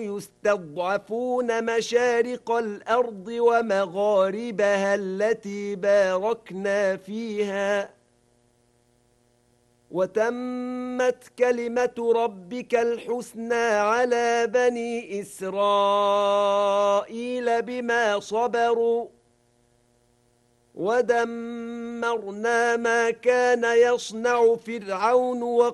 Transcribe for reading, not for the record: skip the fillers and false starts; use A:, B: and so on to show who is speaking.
A: يستضعفون مشارق الأرض ومغاربها التي باركنا فيها وتمت كلمة ربك الحسنى على بني إسرائيل بما صبروا ودمرنا ما كان يصنع فرعون